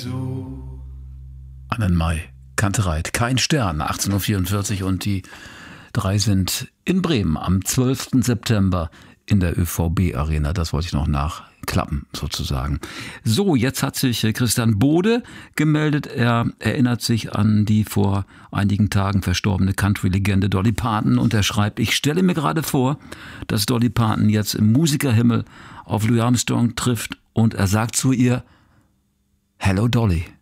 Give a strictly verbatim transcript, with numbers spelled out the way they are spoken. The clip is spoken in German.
Annenmai Kantereit, kein Stern, achtzehn Uhr vierundvierzig und die drei sind in Bremen am zwölften September in der ÖVB-Arena. Das wollte ich noch nachklappen, sozusagen. So, jetzt hat sich Christian Bode gemeldet. Er erinnert sich an die vor einigen Tagen verstorbene Country-Legende Dolly Parton und er schreibt, ich stelle mir gerade vor, dass Dolly Parton jetzt im Musikerhimmel auf Louis Armstrong trifft und er sagt zu ihr, Hello Dolly.